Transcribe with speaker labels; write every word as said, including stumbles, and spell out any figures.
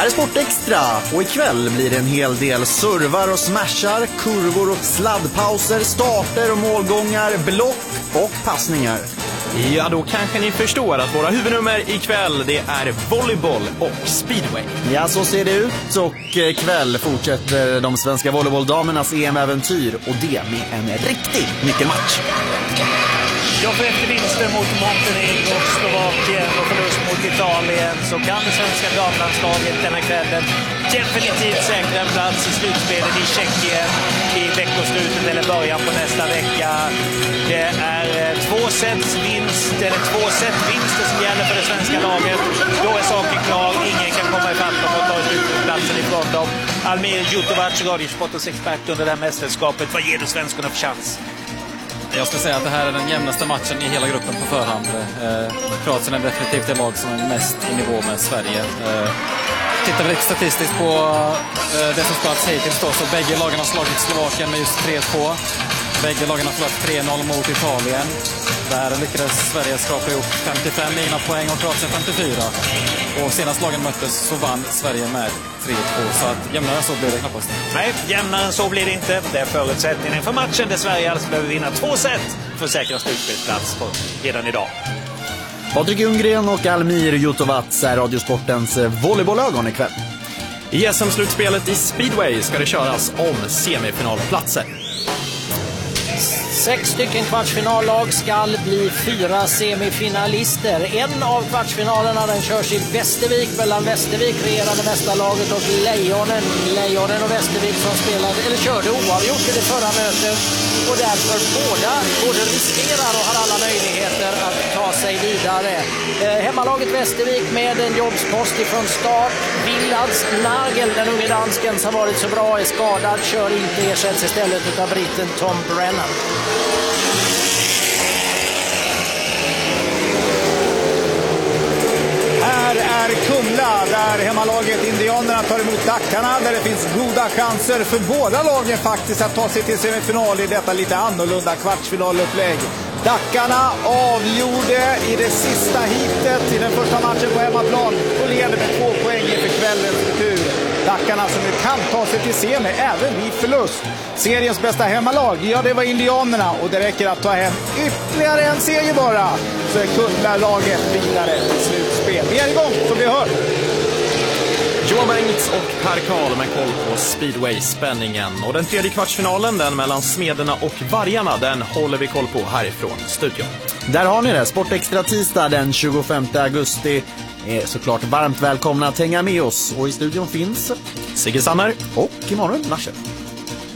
Speaker 1: Här är Sportextra och ikväll blir det en hel del servar och smashar, kurvor och sladdpauser, starter och målgångar, block och passningar.
Speaker 2: Ja, då kanske ni förstår att våra huvudnummer ikväll, det är volleyboll och speedway.
Speaker 1: Ja, så ser det ut, och ikväll fortsätter de svenska volleybolldamernas E M-äventyr, och det med en riktig nyckelmatch.
Speaker 3: Ja, för efter vinster mot Montenegro och Slovakien och förlust mot Italien så kan det svenska damlandslaget denna kvällen definitivt säkra en plats i slutspelet i Tjeckien i veckoslutet eller början på nästa vecka. Det är två sets vinst, eller två set vinster som gäller för det svenska laget. Då är saken klar, ingen kan komma ifatt dem och ta slutplatsen ifrån dem. Almir Jutovac, Radiosportens expert under det här mästerskapet. Vad ger du svenskarna för chans?
Speaker 4: Jag ska säga att det här är den jämnaste matchen i hela gruppen på förhand. Eh, Kroatien är definitivt det lag som är mest i nivå med Sverige. Eh, tittar vi lite statistiskt på eh, det som spelats hittills då, så bägge lagen har slagit Slovakien med just tre två. Bägge lagen har förlorat tre noll mot Italien. Där lyckades Sverige skapa ihop femtiofem egna poäng och Kroatien femtiofyra. Och senast lagen möttes så vann Sverige med tre två. Så att jämnare än så blir det knappast.
Speaker 3: Nej, jämnare än så blir det inte. Det är förutsättningen för matchen där Sverige alltså behöver vinna två set för att säkra slutspelsplats redan idag.
Speaker 1: Patrik Ljunggren och Almir Jutovac är Radiosportens volleybollögon ikväll.
Speaker 2: I S M-slutspelet i speedway ska det köras om semifinalplatser.
Speaker 5: Sex stycken kvartsfinallag ska bli fyra semifinalister. En av kvartsfinalerna den körs i Västervik mellan Västervik, regerande mästarlaget, och Lejonen. Lejonen och Västervik som spelade, eller körde oavgjort i det förra mötet. Och därför båda både riskerar och har alla möjligheter att ta sig vidare. Eh, hemmalaget Västervik med en jobbspost ifrån start. Villads Nagel, den unge dansken som varit så bra, är skadad. Kör inte, ersätts istället av britten Tom Brennan.
Speaker 6: Här är Kumla, där hemmalaget Indianerna tar emot Dackarna, där det finns goda chanser för båda lagen faktiskt att ta sig till semifinal i detta lite annorlunda kvartsfinalupplägg. Dackarna avgjorde i det sista hitet i den första matchen på hemmaplan och leder med två poäng inför kvällens tur. Dackarna som nu kan ta sig till semi även vid förlust. Seriens bästa hemmalag, ja det var Indianerna, och det räcker att ta hem ytterligare en seger bara, så är Kumla-laget vidare till slutspel. Vi är igång som vi hör.
Speaker 2: Johan Bengts och Per Karl med koll på speedway-spänningen. Och den tredje kvartsfinalen, den mellan Smederna och Vargarna, den håller vi koll på härifrån studion.
Speaker 1: Där har ni det, Sportextra tisdag den tjugofemte augusti. Är såklart varmt välkomna att hänga med oss. Och i studion finns
Speaker 2: Sigge Sanner
Speaker 1: och imorgon Lasse.